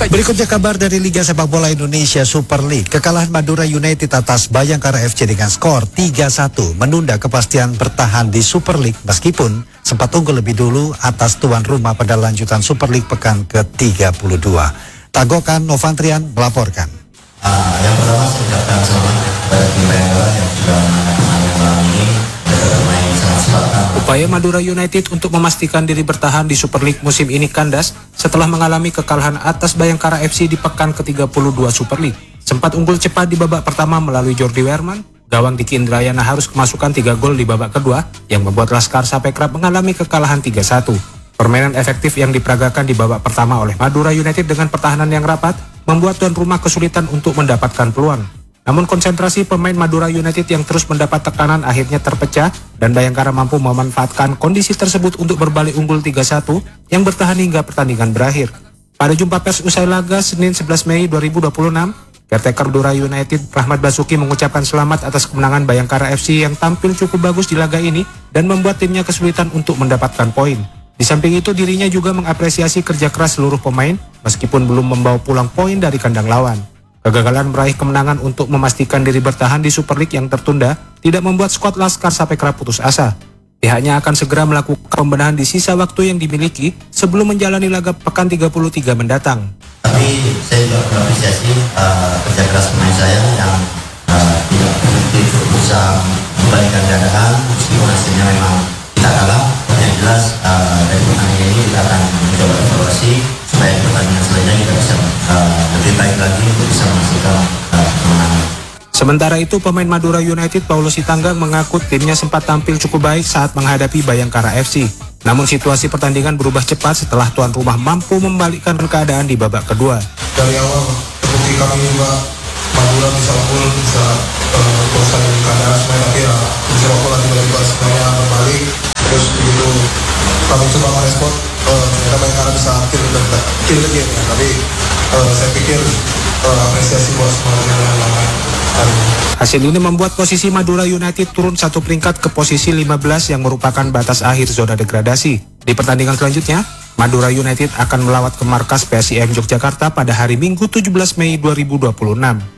Berikutnya kabar dari Liga Sepak Bola Indonesia Super League. Kekalahan Madura United atas Bayangkara FC dengan skor 3-1 menunda kepastian bertahan di Super League meskipun sempat unggul lebih dulu atas tuan rumah pada lanjutan Super League pekan ke-32. Tagokan Novantrian melaporkan. Yang pertama saya ucapkan selamat kepada tim Bayangkara yang sudah menangani malam ini bermain sangat Spartan. Upaya Madura United untuk memastikan diri bertahan di Super League musim ini kandas setelah mengalami kekalahan atas Bayangkara FC di pekan ke-32 Super League. Sempat unggul cepat di babak pertama melalui Jordi Werman, gawang Diki Indrayana harus kemasukan 3 gol di babak kedua yang membuat Laskar Sapekrab mengalami kekalahan 3-1. Permainan efektif yang diperagakan di babak pertama oleh Madura United dengan pertahanan yang rapat membuat tuan rumah kesulitan untuk mendapatkan peluang. Namun konsentrasi pemain Madura United yang terus mendapat tekanan akhirnya terpecah dan Bayangkara mampu memanfaatkan kondisi tersebut untuk berbalik unggul 3-1 yang bertahan hingga pertandingan berakhir. Pada jumpa pers usai laga Senin 11 Mei 2026, caretaker Madura United Rahmat Basuki mengucapkan selamat atas kemenangan Bayangkara FC yang tampil cukup bagus di laga ini dan membuat timnya kesulitan untuk mendapatkan poin. Di samping itu dirinya juga mengapresiasi kerja keras seluruh pemain meskipun belum membawa pulang poin dari kandang lawan. Kegagalan meraih kemenangan untuk memastikan diri bertahan di Super League yang tertunda tidak membuat skuad Laskar Sapekrab putus asa. Pihaknya akan segera melakukan pembenahan di sisa waktu yang dimiliki sebelum menjalani laga pekan 33 mendatang. Tapi saya juga mengapresiasi kerja keras pemain saya yang tidak berhenti untuk berusaha membalikan keadaan meskipun hasilnya memang kita kalah. Yang jelas dari pertandingan ini kita akan mencoba evaluasi supaya pertandingan selanjutnya kita bisa lebih baik lagi untuk bisa menghasilkan kemenangan. Sementara itu pemain Madura United Paulus Sitanggang mengaku timnya sempat tampil cukup baik saat menghadapi Bayangkara FC. Namun situasi pertandingan berubah cepat setelah tuan rumah mampu membalikkan keadaan di babak kedua. Dari awal terbukti kami juga Madura bisa unggul, bisa berusaha di keadaan semuanya, tapi ya beberapa bola tiba-tiba semuanya berbalik. Terus begitu kami coba merespon, ternyata Bayangkara bisa kill the game ya. Tapi saya pikir apresiasi buat semua pemain yang main. Hasil ini membuat posisi Madura United turun satu peringkat ke posisi 15 yang merupakan batas akhir zona degradasi. Di pertandingan selanjutnya, Madura United akan melawat ke markas PSIM Yogyakarta pada hari Minggu 17 Mei 2026.